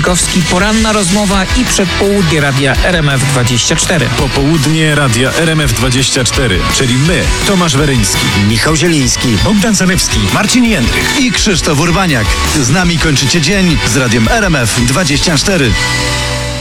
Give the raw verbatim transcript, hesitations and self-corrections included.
Wojcikowski, poranna rozmowa i przedpołudnie Radia R M F dwadzieścia cztery. Popołudnie Radia R M F dwadzieścia cztery, czyli my, Tomasz Weryński, Michał Zieliński, Bogdan Zalewski, Marcin Jędrych i Krzysztof Urbaniak. Z nami kończycie dzień z Radiem R M F dwadzieścia cztery.